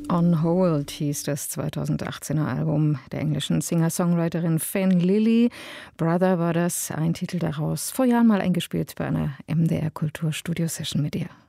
On Hold hieß das 2018er Album der englischen Singer-Songwriterin Fan Lily. Brother war das, ein Titel daraus, vor Jahren mal eingespielt bei einer MDR Kulturstudio-Session mit ihr.